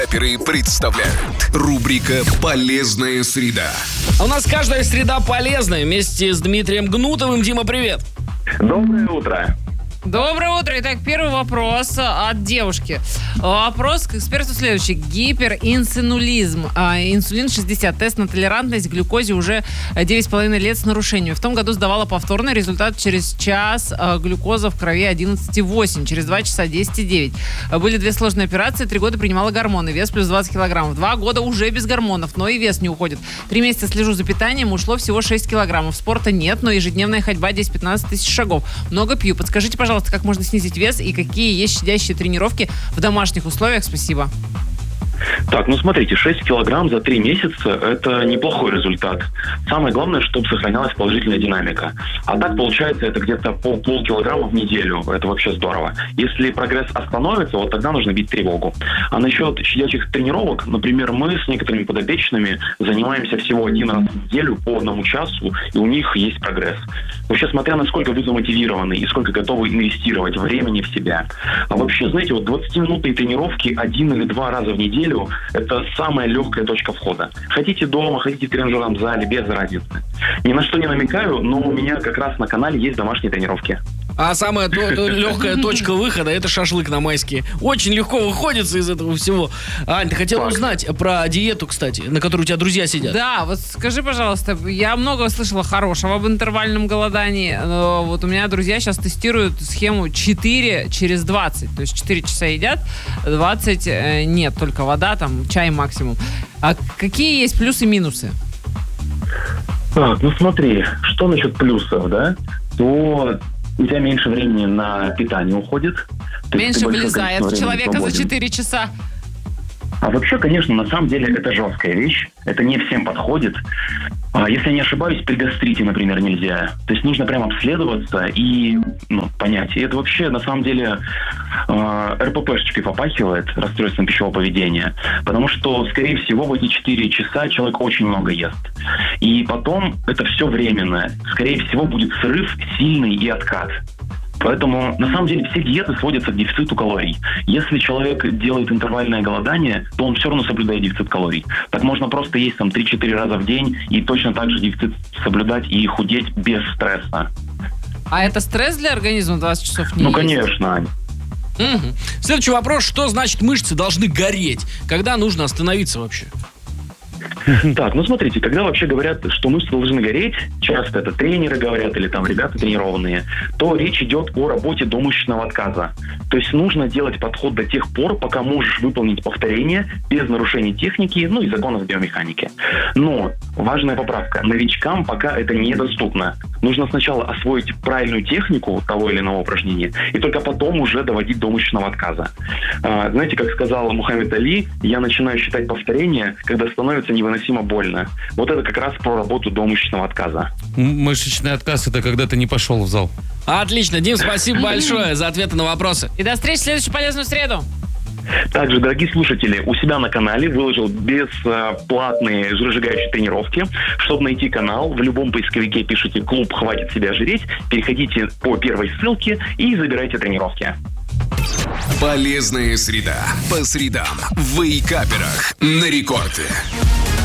Вейкаперы представляют рубрика «Полезная среда». У нас каждая среда полезная. Вместе с Дмитрием Гнутовым. Дима, привет. Доброе утро. Доброе утро. Итак, первый вопрос от девушки. Вопрос к эксперту следующий. Гиперинсулинизм. Инсулин 60. Тест на толерантность к глюкозе уже 9,5 лет с нарушением. В том году сдавала повторный. Результат через час глюкоза в крови 11,8. Через 2 часа 10,9. Были 2 сложные операции. 3 года принимала гормоны. Вес плюс 20 килограммов. 2 года уже без гормонов, но и вес не уходит. 3 месяца слежу за питанием. Ушло всего 6 килограммов. Спорта нет, но ежедневная ходьба 10-15 тысяч шагов. Много пью. Подскажите, пожалуйста, как можно снизить вес и какие есть щадящие тренировки в домашних условиях? Спасибо. Так, смотрите, 6 килограмм за 3 месяца – это неплохой результат. Самое главное, чтобы сохранялась положительная динамика. А так, получается, это где-то полкилограмма в неделю. Это вообще здорово. Если прогресс остановится, вот тогда нужно бить тревогу. А насчет щадящих тренировок, например, мы с некоторыми подопечными занимаемся всего 1 раз в неделю по 1 часу, и у них есть прогресс. Вообще, смотря насколько вы замотивированы и сколько готовы инвестировать времени в себя. А вообще, знаете, 20-минутные тренировки 1 или 2 раза в неделю – это самая легкая точка входа. Хотите дома, хотите в тренажерном зале, без разницы. Ни на что не намекаю, но у меня как раз на канале есть домашние тренировки. А самая легкая точка выхода – это шашлык на майские. Очень легко выходится из этого всего. Ань, ты хотела узнать про диету, кстати, на которой у тебя друзья сидят? Да, вот скажи, пожалуйста, я много слышала хорошего об интервальном голодании. Вот у меня друзья сейчас тестируют схему 4 через 20. То есть 4 часа едят, 20 нет, только вода, там чай максимум. А какие есть плюсы и минусы? Так, смотри, что насчет плюсов, да? То у тебя меньше времени на питание уходит. Меньше влезает в человека за 4 часа. А вообще, конечно, на самом деле это жесткая вещь. Это не всем подходит. Если я не ошибаюсь, при гастрите, например, нельзя. То есть нужно прям обследоваться и понять. И это вообще, на самом деле, РППшечкой попахивает, расстройством пищевого поведения. Потому что, скорее всего, в эти 4 часа человек очень много ест. И потом это все временно. Скорее всего, будет срыв сильный и откат. Поэтому, на самом деле, все диеты сводятся к дефициту калорий. Если человек делает интервальное голодание, то он все равно соблюдает дефицит калорий. Так можно просто есть 3-4 раза в день и точно так же дефицит соблюдать и худеть без стресса. А это стресс для организма 20 часов не есть? Конечно, Ань. Угу. Следующий вопрос. Что значит мышцы должны гореть? Когда нужно остановиться вообще? Так, смотрите, когда вообще говорят, что мышцы должны гореть, часто это тренеры говорят или ребята тренированные, то речь идет о работе до мышечного отказа. То есть нужно делать подход до тех пор, пока можешь выполнить повторение без нарушения техники, и законов биомеханики. Но важная поправка. Новичкам пока это недоступно. Нужно сначала освоить правильную технику того или иного упражнения, и только потом уже доводить до мышечного отказа. Знаете, как сказал Мухаммед Али, я начинаю считать повторения, когда становится невыносимо больно. Вот это как раз про работу до мышечного отказа. Мышечный отказ – это когда ты не пошел в зал. Отлично. Дим, спасибо большое за ответы на вопросы. И до встречи в следующую полезную среду. Также, дорогие слушатели, у себя на канале выложил бесплатные жиросжигающие тренировки. Чтобы найти канал, в любом поисковике пишите «Клуб хватит себя жреть», переходите по первой ссылке и забирайте тренировки. Полезная среда. По средам в Вейкаперах на Рекорде.